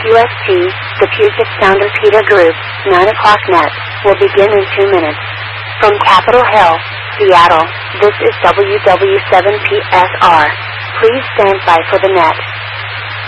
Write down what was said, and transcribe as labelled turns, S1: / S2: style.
S1: QST, the Puget Sound Repeater Group, 9 o'clock net, will begin in 2 minutes. From Capitol Hill, Seattle, this is WW7PSR. Please stand by for the net.